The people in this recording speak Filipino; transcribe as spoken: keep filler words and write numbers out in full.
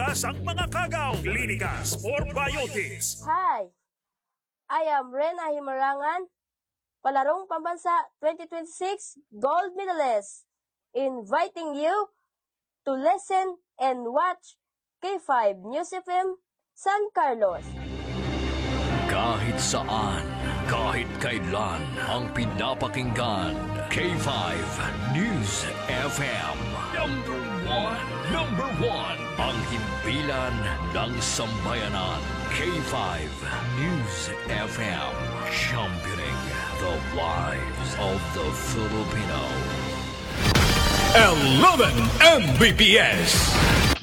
Iligtas ang mga kagaw. Clinicas for Biotics. Hi, I am Rena Himarangan, Palarong Pambansa twenty twenty-six Gold Medalist, inviting you to listen and watch K five News F M San Carlos. Kahit saan, kahit kailan, ang pinapakinggan. K five News F M. Number one. Number one. Ang himpilan ng sambayanan. K five News F M. Championing the lives of the Filipino. eleven M B P S.